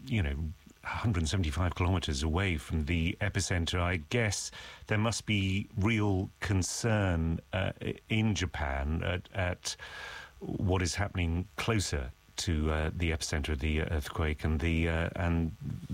175 kilometers away from the epicenter. I guess there must be real concern in Japan at what is happening closer to the epicenter of the earthquake and